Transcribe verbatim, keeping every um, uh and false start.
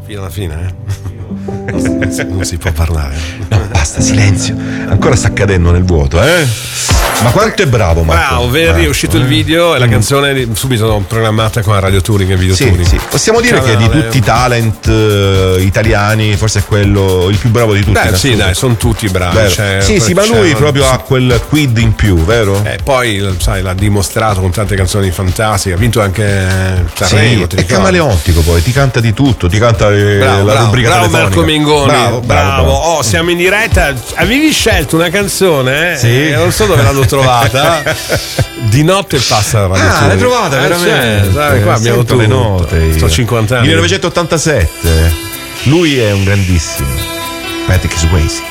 Fino alla fine, eh? Non si può parlare. No, basta, silenzio. Ancora sta cadendo nel vuoto, eh? Ma quanto è bravo, Marco. Bravo, vedi, è uscito il video e la canzone di- subito programmata con Radio Touring e Video Sì, Touring. sì. Possiamo dire che di Canale. tutti i talent eh, italiani forse è quello il più bravo di tutti. Beh, in sì, assoluto. dai, sono tutti bravi. Vero. C'è- sì, sì, ma c'è- lui proprio ha quel quid in più, vero? Eh, poi, sai, l'ha dimostrato con tante canzoni fantastiche. Ha vinto anche Sì, Sanremo. ti è ricordi? camaleontico poi, ti canta di tutto, ti canta eh, Bravo, la bravo, rubrica bravo telefonica. Marco Mengoni, Bravo, bravo, bravo. Oh, siamo in diretta. Avevi scelto una canzone, eh? Sì. Eh, non so dove l'hanno trovata. Di notte passa la Radio Ah, Touring. l'hai trovata Eh, veramente? cioè, sai, qua abbiamo Sento le tutto. note. Sto cinquanta anni. millenovecentottantasette. Lui è un grandissimo Patrick Swayze.